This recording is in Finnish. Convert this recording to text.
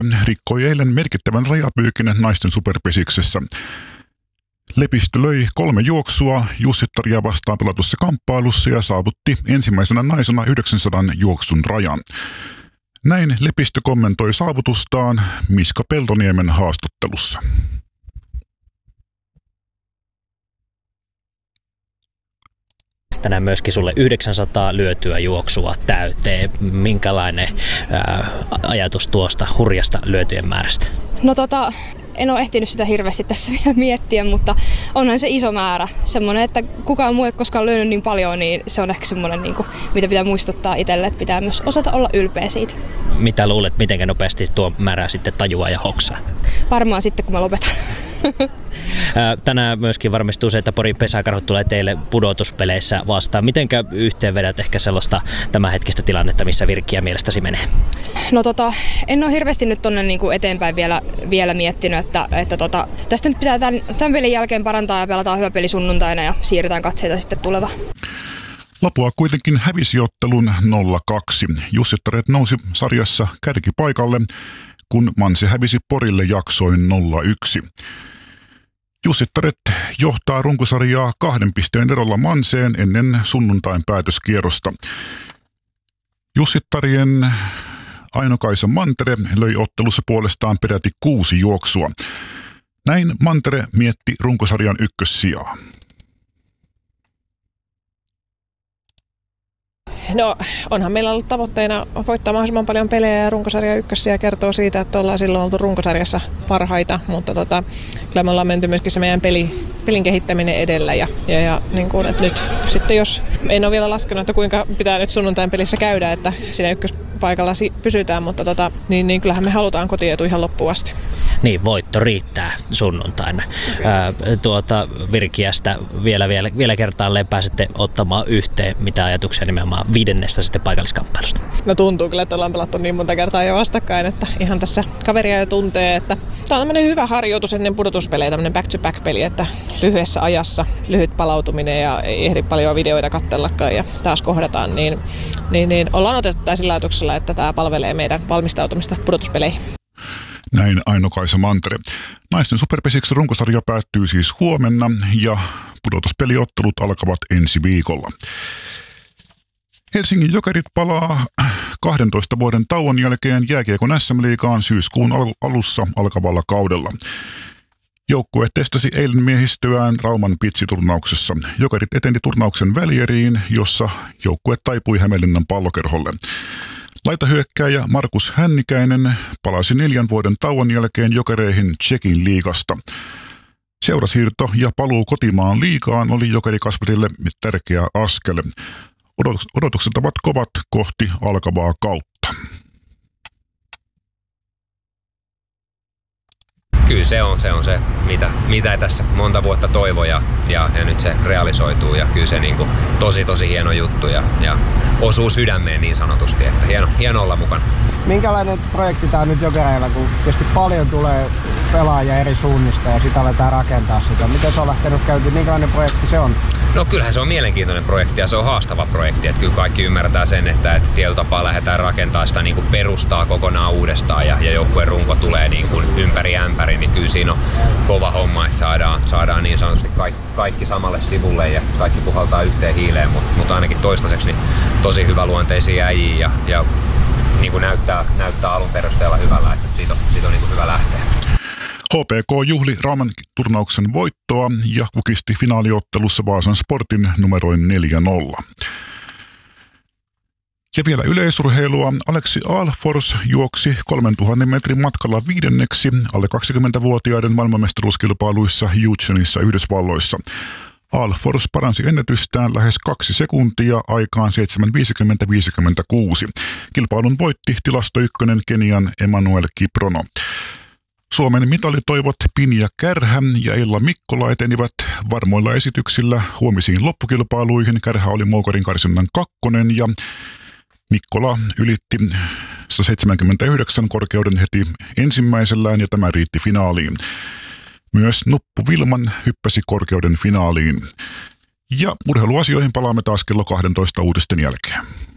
rikkoi eilen merkittävän rajapyykin naisten superpesiksessä. Lepistö löi 3 juoksua Jussittaria vastaan pelatussa kamppailussa ja saavutti ensimmäisenä naisena 900 juoksun rajan. Näin Lepistö kommentoi saavutustaan Miska Peltoniemen haastattelussa. Tänään myöskin sulle 900 lyötyä juoksua täyteen. Minkälainen ajatus tuosta hurjasta lyötyjen määrästä? No en ole ehtinyt sitä hirveästi tässä vielä miettiä, mutta onhan se iso määrä. Semmoinen, että kukaan muu ei koskaan lyönyt niin paljon, niin se on ehkä semmoinen, mitä pitää muistuttaa itselle, että pitää myös osata olla ylpeä siitä. Mitä luulet, miten nopeasti tuo määrä sitten tajuaa ja hoksaa? Varmaan sitten, kun mä lopetan. Tänään myöskin varmistuu se, että Porin pesäkarhut tulee teille pudotuspeleissä vastaan. Mitenkä yhteenvedät ehkä sellaista tämänhetkistä tilannetta, missä Virkkiä mielestäsi menee? No en ole hirveästi nyt tonne eteenpäin vielä miettinyt, että tästä nyt pitää tämän pelin jälkeen parantaa ja pelataan hyvä peli sunnuntaina ja siirretään katseita sitten tulevaan. Lapua kuitenkin hävisi ottelun 0-2. Jussittaret nousi sarjassa kärkipaikalle, kun Manse hävisi Porille jaksoin 0-1. Jussittaret johtaa runkosarjaa 2 pisteen erolla Manseen ennen sunnuntain päätöskierrosta. Jussittarien Aino-Kaisa Mantere löi ottelussa puolestaan peräti 6 juoksua. Näin Mantere mietti runkosarjan ykkössijaa. No onhan meillä ollut tavoitteena voittaa mahdollisimman paljon pelejä ja runkosarja ykkössiä kertoo siitä, että ollaan silloin oltu runkosarjassa parhaita, mutta kyllä me ollaan menty myöskin se meidän pelin kehittäminen edellä ja niin kuin, että nyt sitten jos en ole vielä laskenut, että kuinka pitää nyt sunnuntain pelissä käydä, että siinä ykköspaikalla pysytään, mutta niin kyllähän me halutaan kotietu ihan loppuun asti. Niin, voitto riittää sunnuntaina. Virkiästä vielä kertaalleen pääsette ottamaan yhteen, mitä ajatuksia nimenomaan 5. sitten paikalliskamppailusta? No tuntuu kyllä, että ollaan pelattu niin monta kertaa jo vastakkain, että ihan tässä kaveria jo tuntee, että tämä on tämmöinen hyvä harjoitus ennen pudotuspelejä, tämmöinen back-to-back-peli, että lyhyessä ajassa lyhyt palautuminen ja ei ehdi paljon videoita katsellakaan ja taas kohdataan, niin ollaan otettu tämä sillä ajatuksella, että tämä palvelee meidän valmistautumista pudotuspeleihin. Näin Aino-Kaisa Mantere. Naisten superpesiksen runkosarja päättyy siis huomenna ja pudotuspeliottelut alkavat ensi viikolla. Helsingin Jokerit palaa 12 vuoden tauon jälkeen jääkiekon SM-liigaan syyskuun alussa alkavalla kaudella. Joukkue testasi eilen miehistöään Rauman pitsiturnauksessa. Jokerit eteni turnauksen välieriin, jossa joukkue taipui Hämeenlinnan Pallokerholle. Laitahyökkääjä Markus Hännikäinen palasi 4 vuoden tauon jälkeen Jokereihin Tšekin liigasta. Seurasiirto ja paluu kotimaan liigaan oli Jokerikasvatille tärkeä askel. Odotukset ovat kovat kohti alkavaa kautta. Kyllä se on se mitä tässä monta vuotta toivoi ja nyt se realisoituu ja kyllä se niin kuin tosi hieno juttu ja osuu sydämeen niin sanotusti, että hieno olla mukana. Minkälainen projekti tämä on nyt Jokereilla, kun tietysti paljon tulee pelaajia eri suunnista ja sitä aletaan rakentaa sitä. Miten se on lähtenyt käyntiin? Minkälainen projekti se on? No kyllähän se on mielenkiintoinen projekti ja se on haastava projekti. Että kyllä kaikki ymmärtää sen, että tietyllä tapaa lähdetään rakentamaan sitä niin kuin perustaa kokonaan uudestaan ja joukkueen runko tulee niin kuin ympäri ämpäri, niin kyllä siinä on kova homma, että saadaan niin sanotusti kaikki samalle sivulle ja kaikki puhaltaa yhteen hiileen, mutta ainakin toistaiseksi niin tosi hyväluonteisia äijiä ja niin kuin näyttää alun perusteella hyvällä, että siitä on niin kuin hyvä lähteä. HPK juhli Rauman turnauksen voittoa ja kukisti finaaliottelussa Vaasan Sportin numeroin 4-0. Ja vielä yleisurheilua. Aleksi Alfors juoksi 3000 metrin matkalla 5. alle 20-vuotiaiden maailmanmestaruuskilpailuissa Houstonissa Yhdysvalloissa. Alfors paransi ennätystään lähes 2 sekuntia aikaan 7.50-56. Kilpailun voitti tilastoykkönen Kenian Emmanuel Kiprono. Suomen mitalitoivot Pinja Kärhä ja Ella Mikkola etenivät varmoilla esityksillä huomisiin loppukilpailuihin. Kärhä oli Moukarin karsinnan 2. ja Mikkola ylitti 179 korkeuden heti ensimmäisellään ja tämä riitti finaaliin. Myös Nuppu Vilman hyppäsi korkeuden finaaliin. Ja urheiluasioihin palaamme taas kello 12 uutisten jälkeen.